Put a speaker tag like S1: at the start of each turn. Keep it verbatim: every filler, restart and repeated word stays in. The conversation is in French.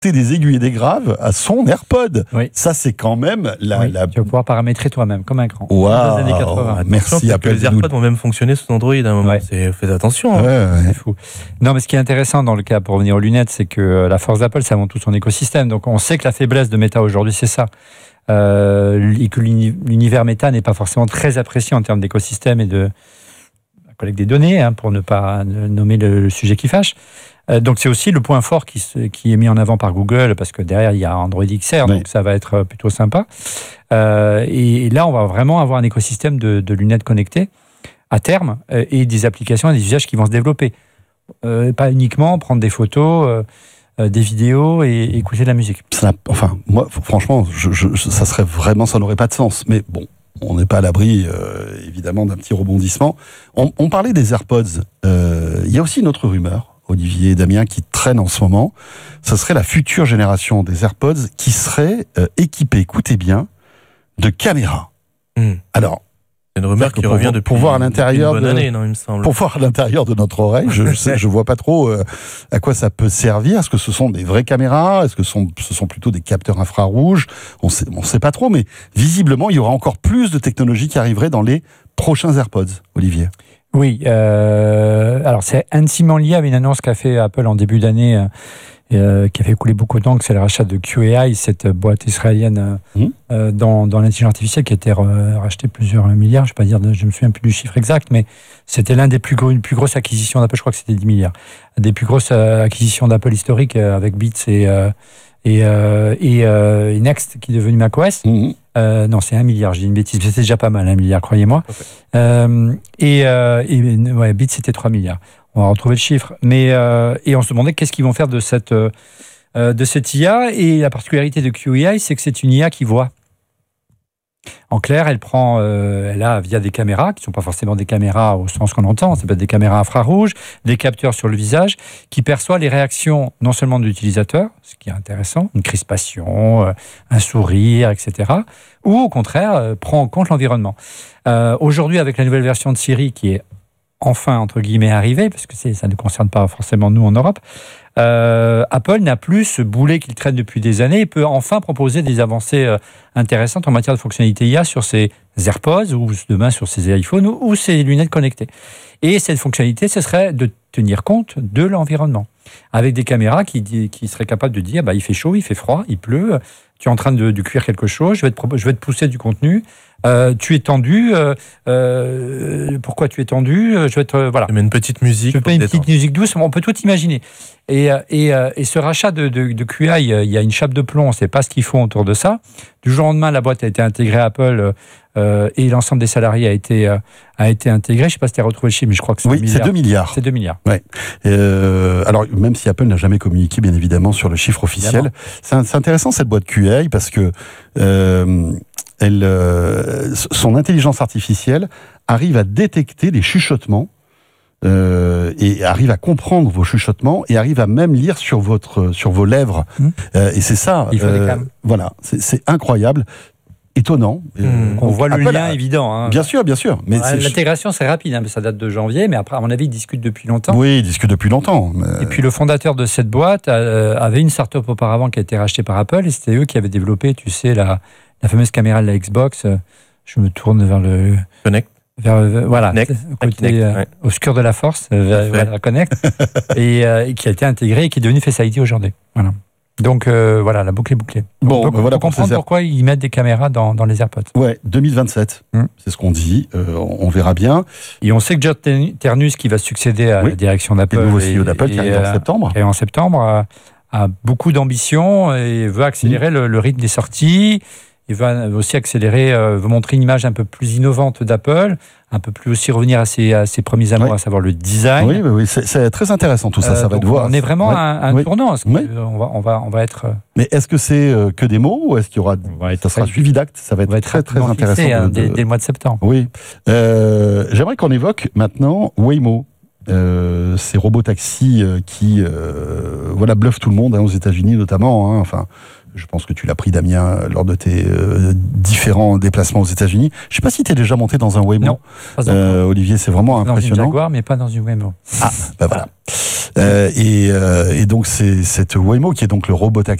S1: des aiguilles et des graves à son AirPod.
S2: Oui.
S1: Ça, c'est quand même la...
S2: Oui,
S1: la...
S2: Tu vas pouvoir paramétrer toi-même, comme un cran.
S1: Wow.
S2: Dans les années quatre-vingts.
S1: Merci Apple.
S3: Les AirPods vont même fonctionner sous Android à un moment. Ouais. C'est, faites attention. Hein.
S1: Ouais, ouais.
S2: C'est fou. Non, mais ce qui est intéressant dans le cas, pour revenir aux lunettes, c'est que la force d'Apple, ça monte tout son écosystème. Donc, on sait que la faiblesse de Meta aujourd'hui, c'est ça. Euh, et que l'univers Meta n'est pas forcément très apprécié en termes d'écosystème et de la collecte des données, hein, pour ne pas nommer le, le sujet qui fâche. Euh, donc c'est aussi le point fort qui, se, qui est mis en avant par Google, parce que derrière il y a Android X R, oui. Donc ça va être plutôt sympa. Euh, et, et là, on va vraiment avoir un écosystème de, de lunettes connectées à terme, euh, et des applications et des usages qui vont se développer. Euh, pas uniquement prendre des photos... Euh, des vidéos et écouter de la musique.
S1: Ça, enfin, moi, franchement, je, je, ça serait vraiment, ça n'aurait pas de sens. Mais bon, on n'est pas à l'abri, euh, évidemment, d'un petit rebondissement. On, on parlait des AirPods. Euh, il y a aussi une autre rumeur, Olivier et Damien, qui traîne en ce moment. Ce serait la future génération des AirPods qui serait euh, équipée, écoutez bien, de caméras.
S3: Mmh.
S1: Alors,
S3: c'est une rumeur qui revient depuis
S1: pour voir à l'intérieur
S3: une bonne
S1: de,
S3: année, non, il me semble.
S1: Pour voir à l'intérieur de notre oreille, je ne je vois pas trop euh, à quoi ça peut servir. Est-ce que ce sont des vraies caméras? Est-ce que ce sont, ce sont plutôt des capteurs infrarouges? On sait, on sait pas trop, mais visiblement, il y aura encore plus de technologies qui arriveraient dans les prochains AirPods, Olivier.
S2: Oui, euh, alors c'est intimement lié à une annonce qu'a fait Apple en début d'année, euh, euh, qui a fait couler beaucoup de temps, que c'est le rachat de Q A I, cette boîte israélienne euh, mmh. euh, dans, dans l'intelligence artificielle, qui a été euh, rachetée plusieurs milliards, je ne vais pas dire, je me souviens plus du chiffre exact, mais c'était l'un des plus gros, une plus grosse acquisition d'Apple, je crois que c'était dix milliards, des plus grosses euh, acquisitions d'Apple historiques, euh, avec Beats et, euh, et, euh, et, euh, et Next, qui est devenu macOS. Mmh. Euh, non, c'est un milliard, j'ai dit une bêtise, mais c'était déjà pas mal, un milliard, croyez-moi. Okay. Euh, et, euh, et ouais, Beats, c'était trois milliards. On va retrouver le chiffre. Mais, euh, et on se demandait qu'est-ce qu'ils vont faire de cette, euh, de cette I A. Et la particularité de Q A I, c'est que c'est une I A qui voit. En clair, elle prend, euh, elle a via des caméras, qui ne sont pas forcément des caméras au sens qu'on entend, ça peut être des caméras infrarouges, des capteurs sur le visage, qui perçoit les réactions non seulement de l'utilisateur, ce qui est intéressant, une crispation, euh, un sourire, et cetera, ou au contraire, euh, prend en compte l'environnement. Euh, aujourd'hui, avec la nouvelle version de Siri, qui est enfin, entre guillemets, arrivée, parce que c'est, ça ne concerne pas forcément nous en Europe, Euh, Apple n'a plus ce boulet qu'il traîne depuis des années et peut enfin proposer des avancées euh, intéressantes en matière de fonctionnalité I A sur ses AirPods ou demain sur ses iPhones ou, ou ses lunettes connectées. Et cette fonctionnalité, ce serait de tenir compte de l'environnement avec des caméras qui, qui seraient capables de dire bah, il fait chaud, il fait froid, il pleut, tu es en train de, de cuire quelque chose, je vais te, je vais te pousser du contenu. Euh, tu es tendu. Euh, euh, pourquoi tu es tendu? Je vais te voilà.
S3: Je mets une petite musique.
S2: Je mets une petite musique douce. On peut tout imaginer. Et, et, et ce rachat de, de, de Q A I, il y a une chape de plomb. On ne sait pas ce qu'ils font autour de ça. Du jour au lendemain, la boîte a été intégrée à Apple euh, et l'ensemble des salariés a été euh, a été intégré. Je ne sais pas si tu as retrouvé le chiffre, mais je crois que c'est
S1: oui, c'est deux milliards.
S2: C'est deux milliards.
S1: Ouais. Euh, alors même si Apple n'a jamais communiqué, bien évidemment, sur le chiffre officiel, c'est, c'est intéressant cette boîte Q A I parce que euh, Elle, euh, son intelligence artificielle arrive à détecter les chuchotements euh, et arrive à comprendre vos chuchotements et arrive à même lire sur votre sur vos lèvres. Mmh. Euh, et c'est ça.
S2: Il faut euh, des câbles.
S1: Voilà, c'est, c'est incroyable, étonnant.
S2: Mmh. Euh, On voit Apple, le lien a, évident. Hein.
S1: Bien sûr, bien sûr. Mais
S2: ouais,
S1: c'est...
S2: L'intégration, c'est rapide, hein, mais ça date de janvier. Mais après, à mon avis, ils discutent depuis longtemps.
S1: Oui, ils discutent depuis longtemps. Mais...
S2: Et puis le fondateur de cette boîte euh, avait une start-up auparavant qui a été rachetée par Apple et c'était eux qui avaient développé, tu sais, la La fameuse caméra de la Xbox, je me tourne vers le...
S3: Connect.
S2: Vers, euh, voilà,
S3: Connect.
S2: au côté Connect, euh, ouais. obscur de la force, euh, vers la Connect, et, euh, et qui a été intégré et qui est devenu Face I D aujourd'hui. Voilà. Donc euh, voilà, la boucle est bouclée.
S1: Bon,
S2: on peut,
S1: ben voilà
S2: on peut comprendre pour pourquoi ils mettent des caméras dans, dans les AirPods.
S1: Ouais, deux mille vingt-sept, hum. c'est ce qu'on dit, euh, on verra bien.
S2: Et on sait que George Ternus, qui va succéder à oui. la direction d'Apple,
S1: le nouveau C E O d'Apple, et, qui arrive en
S2: euh,
S1: septembre.
S2: Et en septembre, a, a beaucoup d'ambition et veut accélérer hum. le, le rythme des sorties. Il va aussi accélérer, euh, veut montrer une image un peu plus innovante d'Apple, un peu plus aussi revenir à ses, à ses premiers amours, oui. à savoir le design.
S1: Oui, oui, oui. C'est, c'est très intéressant tout ça, euh, ça va te voir.
S2: On est vraiment
S1: ouais.
S2: à un, un
S1: oui.
S2: tournant.
S1: Oui.
S2: On, va, on, va, on va être...
S1: Mais est-ce que c'est euh, que des mots ou est-ce qu'il y aura... Ça sera suivi d'actes, ça va être, être très, très intéressant.
S2: Fixé,
S1: de,
S2: hein,
S1: de...
S2: Dès, dès le mois de septembre.
S1: Oui. Euh, j'aimerais qu'on évoque maintenant Waymo. Euh, ces robots taxis euh, qui euh, voilà, bluffent tout le monde, hein, aux États-Unis notamment. Hein, enfin, je pense que tu l'as pris, Damien, lors de tes euh, différents déplacements aux États-Unis. Je ne sais pas si tu es déjà monté dans un Waymo.
S2: Non.
S1: Euh, Olivier, c'est vraiment
S2: dans
S1: impressionnant.
S2: Dans une Jaguar, mais pas dans une Waymo.
S1: Ah, ben voilà. Euh, et, euh, et donc c'est cette Waymo qui est donc le robot taxi